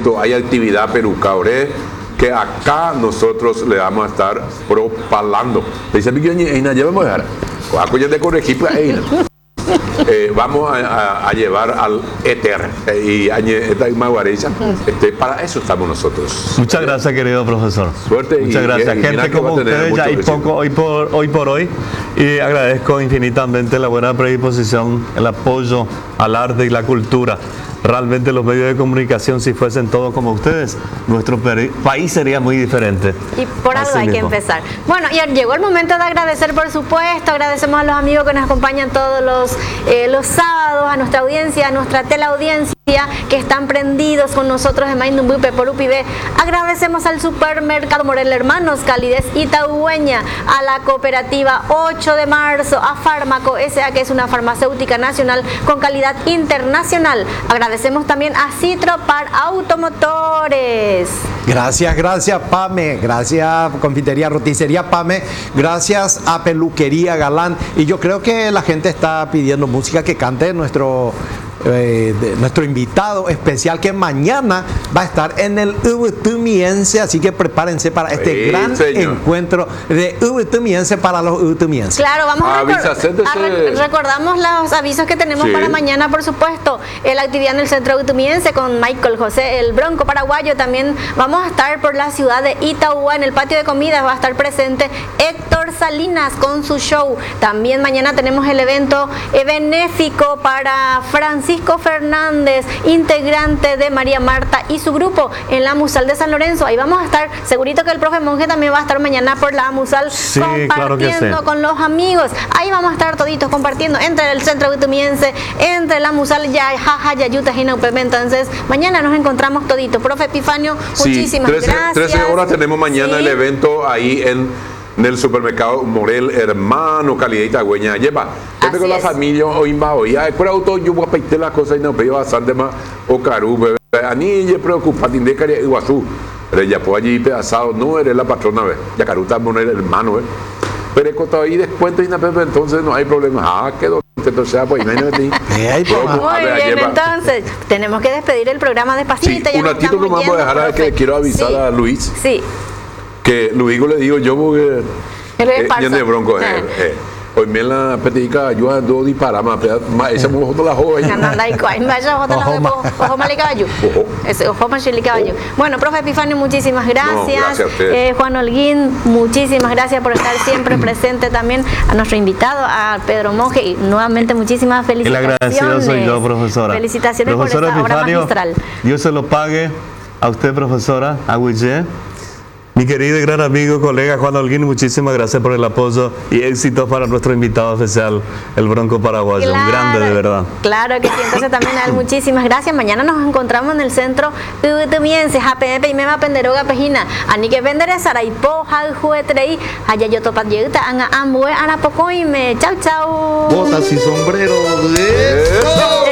evento, hay actividad perucaure que acá nosotros le vamos a estar propalando. Dice ya vamos a dejar. De corregir, vamos a llevar al éter y esta maguarecha. Para eso estamos nosotros. Muchas gracias, querido profesor. Suerte. Muchas gracias. Gente como ustedes, ya hay poco hoy por hoy. Y agradezco infinitamente la buena predisposición, el apoyo al arte y la cultura. Realmente los medios de comunicación, si fuesen todos como ustedes, nuestro país sería muy diferente. Y por algo hay que empezar. Bueno, y llegó el momento de agradecer, por supuesto. Agradecemos a los amigos que nos acompañan todos los sábados, a nuestra audiencia, a nuestra teleaudiencia, que están prendidos con nosotros en Mainumbupe por UPB. Agradecemos al Supermercado Morel Hermanos, calidez itaúeña, a la cooperativa 8 de marzo, a Fármaco S.A., que es una farmacéutica nacional con calidad internacional. Agradecemos también a Citropar Automotores. Gracias Pame, gracias Confitería Roticería Pame, gracias a Peluquería Galán. Y yo creo que la gente está pidiendo música que cante nuestro invitado especial, que mañana va a estar en el Ubutumiense, así que prepárense para este gran encuentro de Ubutumiense para los ubutumienses. Claro, vamos recordamos los avisos que tenemos para mañana, por supuesto. La actividad en el centro ubutumiense con Michael José, el Bronco paraguayo. También vamos a estar por la ciudad de Itauguá, en el patio de comidas va a estar presente Héctor Salinas con su show. También mañana tenemos el evento benéfico para Francisco Fernández, integrante de María Marta y su grupo en la Musal de San Lorenzo. Ahí vamos a estar, segurito que el profe Monje también va a estar mañana por la Musal, compartiendo con los amigos. Ahí vamos a estar toditos compartiendo entre el centro ubutumiense, entre la Musal, Yayuta y Naupeme. Entonces mañana nos encontramos toditos. Profe Epifanio, muchísimas gracias. 13 horas tenemos mañana el evento ahí en el supermercado Morel Hermano, calidad itagüeña. Lleva con la familia hoy ya por auto yo voy a pedir las cosas y no pero bastante más o caru a ni je preocupa de que Iguazú pero ya por allí pedazado no eres la patrona ya caruta Morel Hermano pero cuando ahí descuento y entonces no hay problema quedó entonces pues muy bien, entonces tenemos que despedir el programa despacito. Un ratito que vamos a dejar que quiero avisar a Luis que Luis le digo yo porque de Bronco hoy me la petica yo ando disparar más esa mujer la joven bueno, profe Epifanio, muchísimas gracias, Juan Holguín, muchísimas gracias por estar siempre presente, también a nuestro invitado, a Pedro Monje, y nuevamente muchísimas felicitaciones. El agradecido soy yo, profesora. Felicitaciones profesora por esta obra magistral. Dios se lo pague a usted, profesora, a Huillé. Mi querido y gran amigo, colega Juan Holguín, muchísimas gracias por el apoyo y éxitos para nuestro invitado especial, el Bronco paraguayo, un grande de verdad. Claro que sí, entonces también a él muchísimas gracias. Mañana nos encontramos en el centro ubutumiense, JPP y Mema Penderoga Pejina, Anique Vendere, Saraipo, Jaljuetrei, Ayayotopat Yeguta, Anga Ambue, Anapocoime, chau chau. Botas y sombreros.